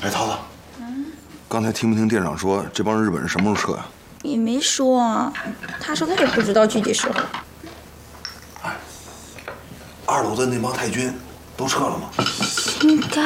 哎，涛涛，刚才听没听店长说这帮日本人什么时候撤呀？ 也没说啊，他说他也不知道具体时候。 哎，2楼的那帮太君都撤了吗？ 应该。